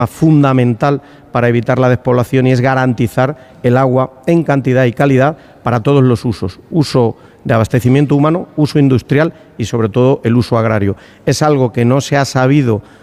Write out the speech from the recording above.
fundamental para evitar la despoblación y es garantizar el agua en cantidad y calidad para todos los usos, uso de abastecimiento humano, uso industrial y sobre todo el uso agrario. Es algo que no se ha sabido